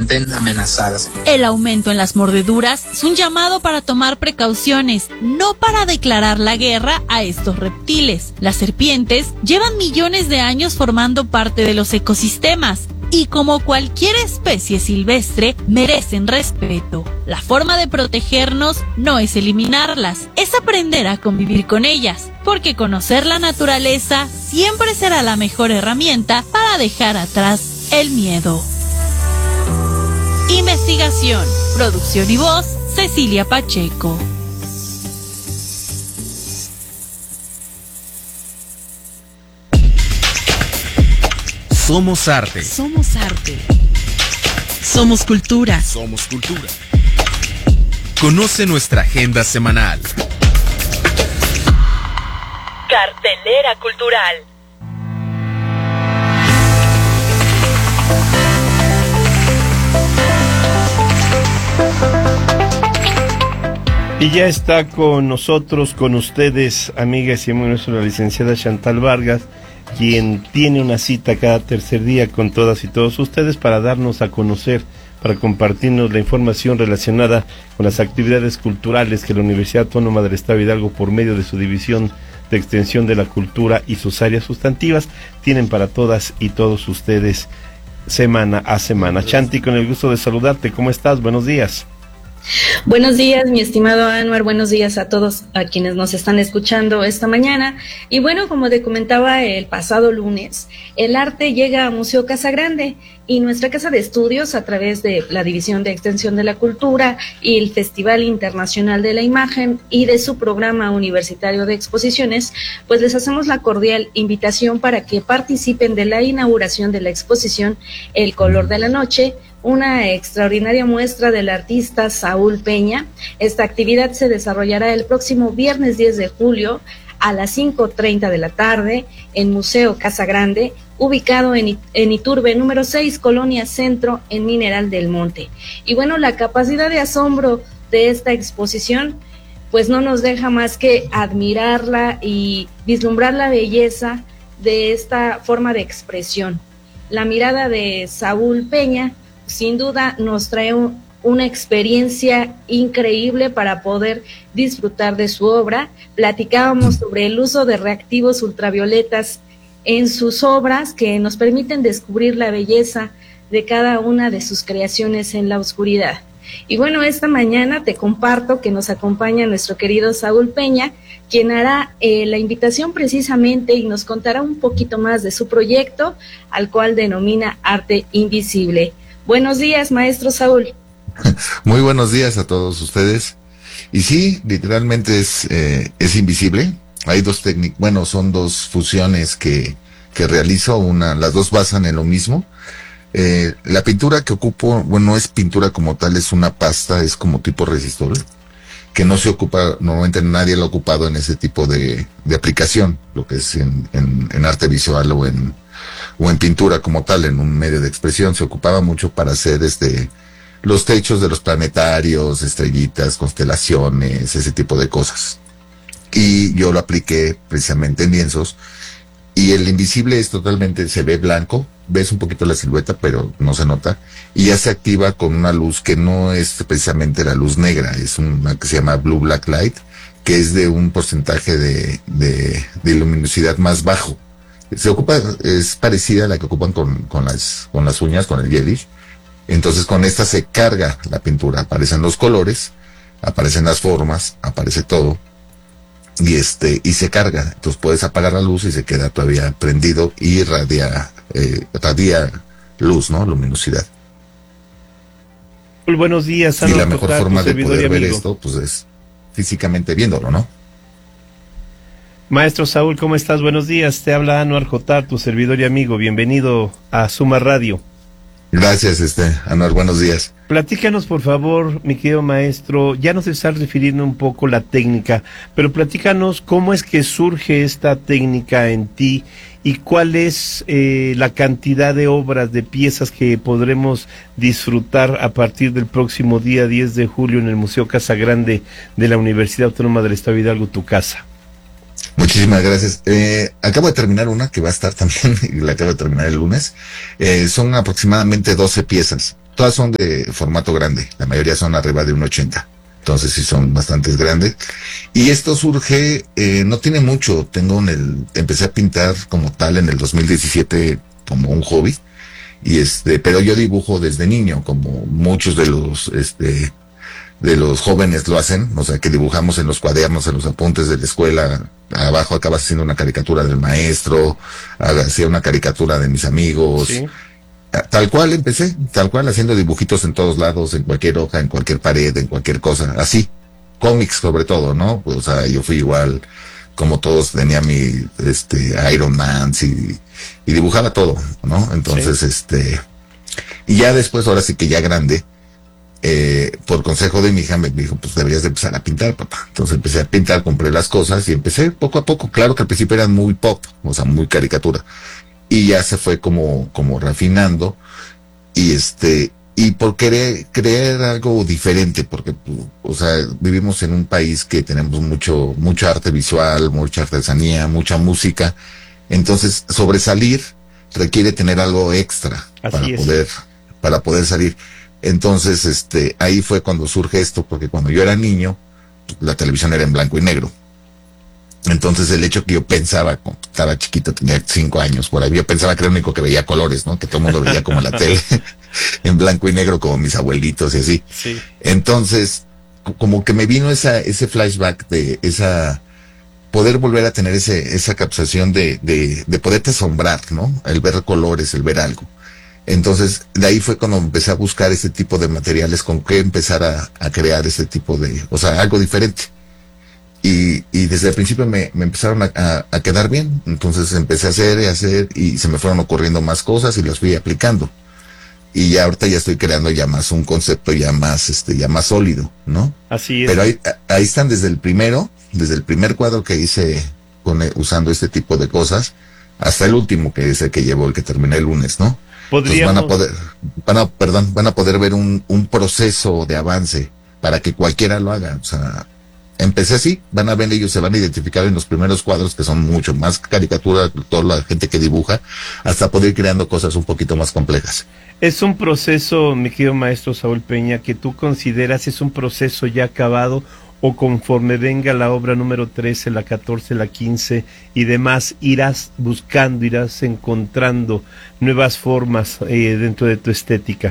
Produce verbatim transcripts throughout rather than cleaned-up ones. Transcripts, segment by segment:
sienten amenazadas. El aumento en las mordeduras es un llamado para tomar precauciones, no para declarar la guerra a estos reptiles. Las serpientes llevan millones de años formando parte de los ecosistemas y, como cualquier especie silvestre, merecen respeto. La forma de protegernos no es eliminarlas, es aprender a convivir con ellas, porque conocer la naturaleza siempre será la mejor herramienta para dejar atrás el miedo. Investigación, producción y voz, Cecilia Pacheco. Somos arte. Somos arte. Somos cultura. Somos cultura. Conoce nuestra agenda semanal. Cartelera cultural. Y ya está con nosotros, con ustedes, amigas y amigos, la licenciada Chantal Vargas, quien tiene una cita cada tercer día con todas y todos ustedes para darnos a conocer, para compartirnos la información relacionada con las actividades culturales que la Universidad Autónoma del Estado de Hidalgo, por medio de su división de extensión de la cultura y sus áreas sustantivas, tienen para todas y todos ustedes semana a semana. Chanti, con el gusto de saludarte, ¿cómo estás? Buenos días. Buenos días, mi estimado Anuar, buenos días a todos a quienes nos están escuchando esta mañana. Y bueno, como te comentaba el pasado lunes, el arte llega a Museo Casagrande y nuestra casa de estudios, a través de la División de Extensión de la Cultura y el Festival Internacional de la Imagen y de su programa universitario de exposiciones, pues les hacemos la cordial invitación para que participen de la inauguración de la exposición El Color de la Noche, una extraordinaria muestra del artista Saúl Peña. Esta actividad se desarrollará el próximo viernes diez de julio a las cinco treinta de la tarde en Museo Casagrande, ubicado en, en Iturbe número seis, Colonia Centro, en Mineral del Monte. Y bueno, la capacidad de asombro de esta exposición pues no nos deja más que admirarla y vislumbrar la belleza de esta forma de expresión. La mirada de Saúl Peña sin duda nos trae un, una experiencia increíble para poder disfrutar de su obra. Platicábamos sobre el uso de reactivos ultravioletas en sus obras que nos permiten descubrir la belleza de cada una de sus creaciones en la oscuridad. Y bueno, esta mañana te comparto que nos acompaña nuestro querido Saúl Peña, quien hará eh, la invitación precisamente y nos contará un poquito más de su proyecto, al cual denomina Arte Invisible. Buenos días, maestro Saúl. Muy buenos días a todos ustedes. Y sí, literalmente es eh, es invisible. Hay dos técnicas, bueno, son dos fusiones que, que realizo, una, las dos basan en lo mismo. Eh, la pintura que ocupo, bueno, no es pintura como tal, es una pasta, es como tipo resistor, que no se ocupa, normalmente nadie lo ha ocupado en ese tipo de, de aplicación, lo que es en, en, en arte visual o en o en pintura como tal, en un medio de expresión. Se ocupaba mucho para hacer este los techos de los planetarios, estrellitas, constelaciones, ese tipo de cosas. Y yo lo apliqué precisamente en lienzos, y el invisible es totalmente, se ve blanco, ves un poquito la silueta, pero no se nota, y ya se activa con una luz que no es precisamente la luz negra, es una que se llama Blue Black Light, que es de un porcentaje de, de, de luminosidad más bajo. Se ocupa, es parecida a la que ocupan con, con las, con las uñas, con el gelish. Entonces con esta se carga la pintura, aparecen los colores, aparecen las formas, aparece todo, y este, y se carga. Entonces puedes apagar la luz y se queda todavía prendido y radia, eh, radia luz, ¿no? Luminosidad. Muy buenos días, y la mejor forma de poder ver esto, pues es físicamente viéndolo, ¿no? Maestro Saúl, ¿cómo estás? Buenos días, te habla Anuar Jotar, tu servidor y amigo. Bienvenido a Suma Radio. Gracias, este, Anuar, buenos días. Platícanos, por favor, mi querido maestro, ya nos estás refiriendo un poco la técnica, pero platícanos cómo es que surge esta técnica en ti y cuál es eh, la cantidad de obras, de piezas que podremos disfrutar a partir del próximo día diez de julio en el Museo Casagrande de la Universidad Autónoma del Estado de Hidalgo, tu casa. Muchísimas gracias. Eh, acabo de terminar una que va a estar también, y la acabo de terminar el lunes. Eh, son aproximadamente doce piezas. todas son de formato grande, la mayoría son arriba de uno ochenta. Entonces sí son bastante grandes. Y esto surge, eh, no tiene mucho, tengo en el, empecé a pintar como tal en el dos mil diecisiete como un hobby. Y este, pero yo dibujo desde niño, como muchos de los, este, de los jóvenes lo hacen, o sea que dibujamos en los cuadernos, en los apuntes de la escuela, abajo acabas haciendo una caricatura del maestro, hacía una caricatura de mis amigos. Sí. Tal cual empecé, tal cual haciendo dibujitos en todos lados, en cualquier hoja, en cualquier pared, en cualquier cosa, así, cómics sobre todo, ¿no? Pues, o sea, yo fui igual, como todos, tenía mi, este, Iron Man, y, y dibujaba todo, ¿no? Entonces, sí. este, y ya después, ahora sí que ya grande, eh, por consejo de mi hija me dijo, pues deberías de empezar a pintar, papá. Entonces empecé a pintar, compré las cosas y empecé poco a poco, claro que al principio eran muy pop, o sea, muy caricatura. Y ya se fue como, como refinando, y este, y por querer, creer algo diferente, porque, o sea, vivimos en un país que tenemos mucho, mucho arte visual, mucha artesanía, mucha música, entonces sobresalir requiere tener algo extra Así para es. poder, para poder salir. Entonces, este, ahí fue cuando surge esto, porque cuando yo era niño, la televisión era en blanco y negro. Entonces el hecho que yo pensaba, cuando estaba chiquito, tenía cinco años por ahí, yo pensaba que era el único que veía colores, ¿no? Que todo el mundo veía como la tele, en blanco y negro, como mis abuelitos y así. Sí. Entonces, como que me vino esa, ese flashback de esa, poder volver a tener ese, esa captación de, de, de poderte asombrar, ¿no? El ver colores, el ver algo. Entonces, de ahí fue cuando empecé a buscar ese tipo de materiales con que empezar a, a crear ese tipo de, o sea, algo diferente. Y, y desde el principio me, me empezaron a, a, a quedar bien, entonces empecé a hacer y a hacer y se me fueron ocurriendo más cosas y las fui aplicando. Y ya ahorita ya estoy creando ya más un concepto ya más, este, ya más sólido, ¿no? Así es. Pero ahí, ahí están desde el primero, desde el primer cuadro que hice con, usando este tipo de cosas, hasta el último que es el que llevo, el que terminé el lunes, ¿no? Podríamos... van a poder, van a, perdón, van a poder ver un, un proceso de avance para que cualquiera lo haga, o sea, empecé así, van a ver, ellos se van a identificar en los primeros cuadros que son mucho más caricatura, toda la gente que dibuja, hasta poder ir creando cosas un poquito más complejas. Es un proceso, mi querido maestro Saúl Peña, que tú consideras es un proceso ya acabado, o conforme venga la obra número trece, la catorce, la quince y demás, irás buscando, irás encontrando nuevas formas eh, dentro de tu estética.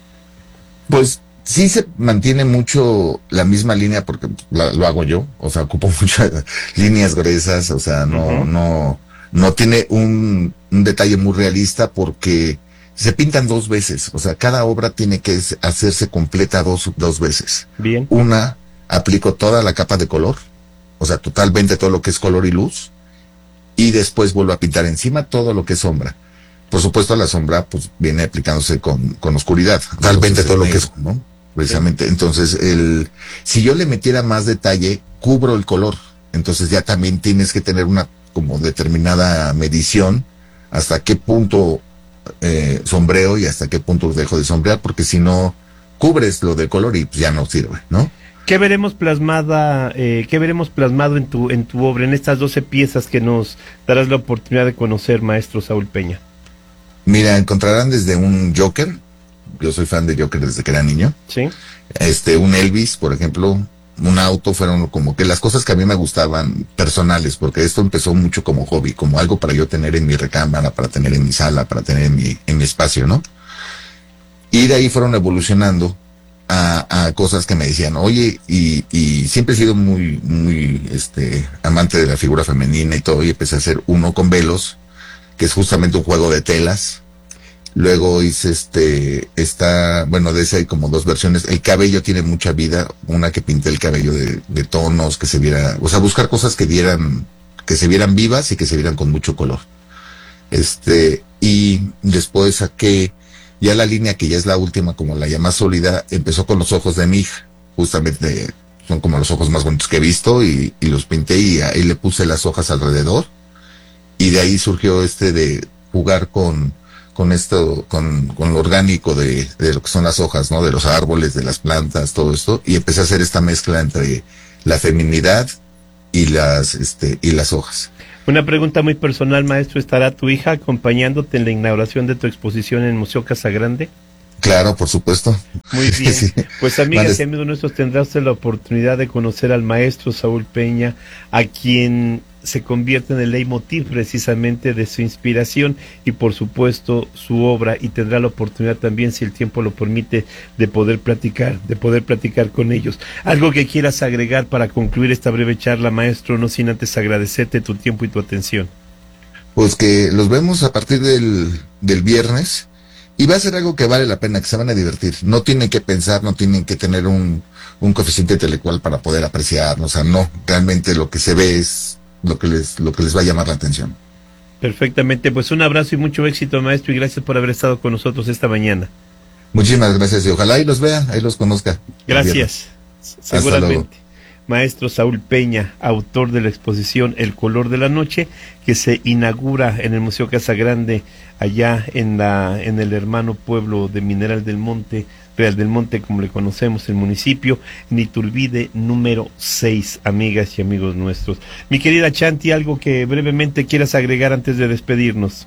Pues sí se mantiene mucho la misma línea porque la, lo hago yo, o sea, ocupo muchas líneas gruesas, o sea, no, uh-huh. no, no tiene un, un detalle muy realista porque se pintan dos veces, o sea, cada obra tiene que hacerse completa dos, dos veces. Bien. Una, aplico toda la capa de color, o sea, totalmente todo lo que es color y luz, y después vuelvo a pintar encima todo lo que es sombra. Por supuesto, la sombra, pues, viene aplicándose con, con oscuridad, totalmente todo lo que es, ¿no? Precisamente, sí. Entonces, el, si yo le metiera más detalle, cubro el color, entonces ya también tienes que tener una, como determinada medición, hasta qué punto eh, sombreo y hasta qué punto dejo de sombrear, porque si no, cubres lo del color y pues ya no sirve, ¿no? ¿Qué veremos plasmada, eh, qué veremos plasmado en tu, en tu obra, en estas doce piezas que nos darás la oportunidad de conocer, maestro Saúl Peña? Mira, encontrarán desde un Joker, yo soy fan de Joker desde que era niño. Sí. Este, un Elvis, por ejemplo, un auto, fueron como que las cosas que a mí me gustaban personales, porque esto empezó mucho como hobby, como algo para yo tener en mi recámara, para tener en mi sala, para tener en mi, en mi espacio, ¿no? Y de ahí fueron evolucionando a, a cosas que me decían, oye, y, y siempre he sido muy, muy, este, amante de la figura femenina y todo, y empecé a hacer uno con velos, que es justamente un juego de telas. Luego hice este, está, bueno, de ese hay como dos versiones. El cabello tiene mucha vida, una que pinté el cabello de, de tonos, que se viera, o sea, buscar cosas que dieran, que se vieran vivas y que se vieran con mucho color. Este, y después saqué ya la línea que ya es la última, como la ya más sólida, empezó con los ojos de mi hija, justamente son como los ojos más bonitos que he visto, y, y los pinté y ahí le puse las hojas alrededor, y de ahí surgió este de jugar con, con esto, con, con lo orgánico de, de lo que son las hojas, ¿no? De los árboles, de las plantas, todo esto, y empecé a hacer esta mezcla entre la feminidad y las, este, y las hojas. Una pregunta muy personal, maestro, ¿estará tu hija acompañándote en la inauguración de tu exposición en el Museo Casagrande? Claro, por supuesto. Muy bien. Sí. Pues amigas Vale. y amigos nuestros, tendrá usted la oportunidad de conocer al maestro Saúl Peña, a quien se convierte en el leitmotiv precisamente de su inspiración y por supuesto su obra, y tendrá la oportunidad también, si el tiempo lo permite, de poder platicar, de poder platicar con ellos. Algo que quieras agregar para concluir esta breve charla, maestro, no sin antes agradecerte tu tiempo y tu atención. Pues que los vemos a partir del, del viernes, y va a ser algo que vale la pena, que se van a divertir. No tienen que pensar, no tienen que tener un, un coeficiente intelectual para poder apreciar, o sea, no, realmente lo que se ve es lo que les, lo que les va a llamar la atención. Perfectamente, pues un abrazo y mucho éxito, maestro, y gracias por haber estado con nosotros esta mañana. Muchísimas gracias, y ojalá ahí los vea, ahí los conozca. Gracias, Hasta seguramente. luego. Maestro Saúl Peña, autor de la exposición El color de la noche, que se inaugura en el Museo Casa Grande, allá en la en el hermano pueblo de Mineral del Monte, Real del Monte, como le conocemos, el municipio, en Iturbide número seis, amigas y amigos nuestros. Mi querida Chanti, algo que brevemente quieras agregar antes de despedirnos.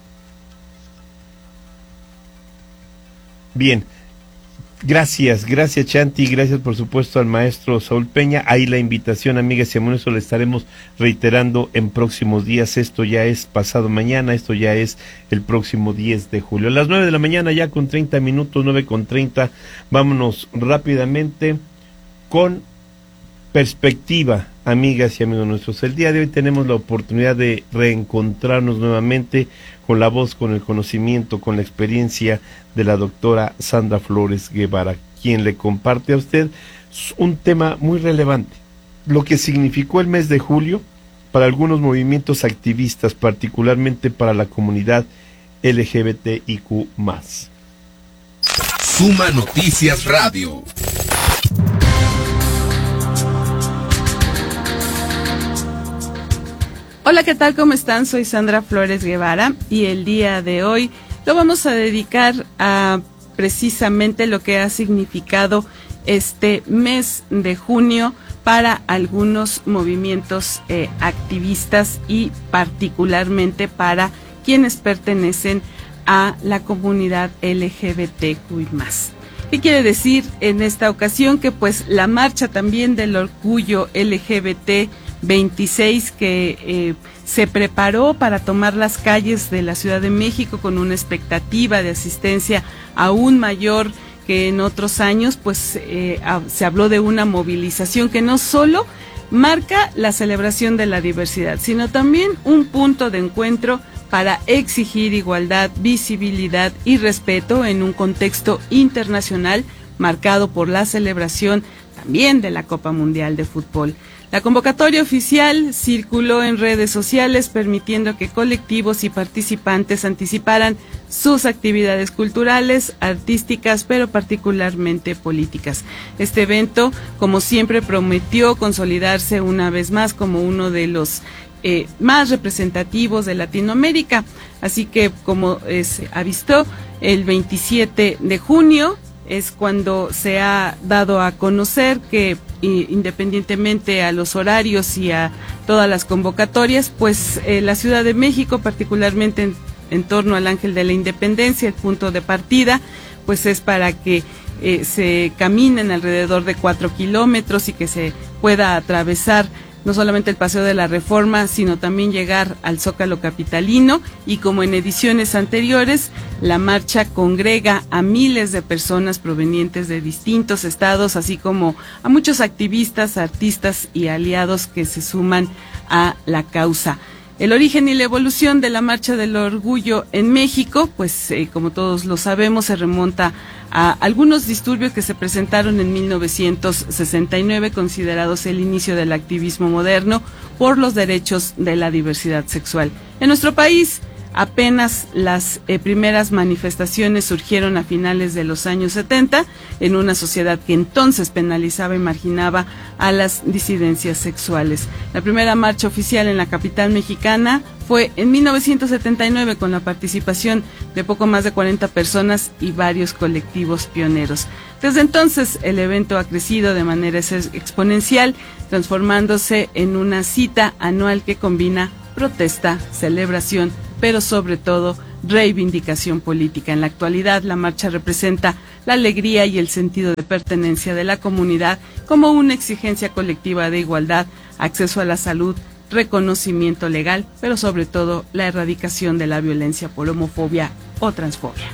Bien. Gracias, gracias Chanti, gracias por supuesto al maestro Saúl Peña. Ahí la invitación, amigas y amigos, lo estaremos reiterando en próximos días. Esto ya es pasado mañana, esto ya es el próximo diez de julio. A las nueve de la mañana ya con treinta minutos, nueve con treinta, vámonos rápidamente con perspectiva, amigas y amigos nuestros. El día de hoy tenemos la oportunidad de reencontrarnos nuevamente con la voz, con el conocimiento, con la experiencia de la doctora Sandra Flores Guevara, quien le comparte a usted un tema muy relevante, lo que significó el mes de julio para algunos movimientos activistas, particularmente para la comunidad L G B T I Q más. Suma Noticias Radio. Hola, ¿qué tal? ¿Cómo están? Soy Sandra Flores Guevara y el día de hoy lo vamos a dedicar a precisamente lo que ha significado este mes de junio para algunos movimientos eh, activistas y particularmente para quienes pertenecen a la comunidad L G B T Q I más. ¿Qué quiere decir en esta ocasión? Que pues la marcha también del orgullo L G B T veintiséis que eh, se preparó para tomar las calles de la Ciudad de México con una expectativa de asistencia aún mayor que en otros años, pues eh, se habló de una movilización que no solo marca la celebración de la diversidad, sino también un punto de encuentro para exigir igualdad, visibilidad y respeto en un contexto internacional marcado por la celebración también de la Copa Mundial de Fútbol. La convocatoria oficial circuló en redes sociales permitiendo que colectivos y participantes anticiparan sus actividades culturales, artísticas, pero particularmente políticas. Este evento, como siempre, prometió consolidarse una vez más como uno de los eh, más representativos de Latinoamérica. Así que, como eh, se avistó, el veintisiete de junio es cuando se ha dado a conocer que independientemente a los horarios y a todas las convocatorias, pues eh, la Ciudad de México, particularmente en, en torno al Ángel de la Independencia, el punto de partida, pues es para que eh, se caminen alrededor de cuatro kilómetros y que se pueda atravesar no solamente el Paseo de la Reforma, sino también llegar al Zócalo capitalino, y como en ediciones anteriores, la marcha congrega a miles de personas provenientes de distintos estados, así como a muchos activistas, artistas y aliados que se suman a la causa. El origen y la evolución de la Marcha del Orgullo en México, pues eh, como todos lo sabemos, se remonta a algunos disturbios que se presentaron en mil novecientos sesenta y nueve, considerados el inicio del activismo moderno por los derechos de la diversidad sexual. En nuestro país, apenas las eh, primeras manifestaciones surgieron a finales de los años setenta, en una sociedad que entonces penalizaba y marginaba a las disidencias sexuales. La primera marcha oficial en la capital mexicana fue en mil novecientos setenta y nueve, con la participación de poco más de cuarenta personas y varios colectivos pioneros. Desde entonces, el evento ha crecido de manera exponencial, transformándose en una cita anual que combina protesta, celebración, pero sobre todo reivindicación política. En la actualidad, la marcha representa la alegría y el sentido de pertenencia de la comunidad como una exigencia colectiva de igualdad, acceso a la salud, reconocimiento legal, pero sobre todo la erradicación de la violencia por homofobia o transfobia.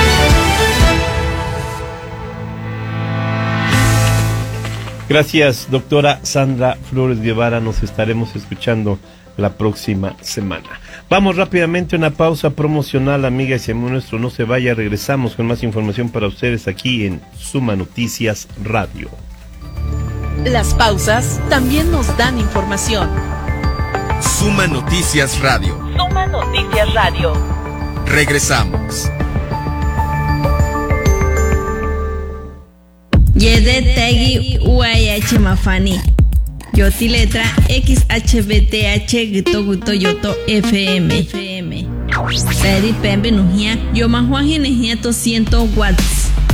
Gracias, doctora Sandra Flores Guevara. Nos estaremos escuchando la próxima semana. Vamos rápidamente a una pausa promocional, amigas y amigos nuestros. No se vaya, regresamos con más información para ustedes aquí en Suma Noticias Radio. Las pausas también nos dan información. Suma Noticias Radio. Suma Noticias Radio. Regresamos. Yede Tegi U I H Mafani. Yoti letra X H B T H Gito Guto Yoto F M. Peri Pembe Nujia. Yo Mahuaji Nejia to ciento watts.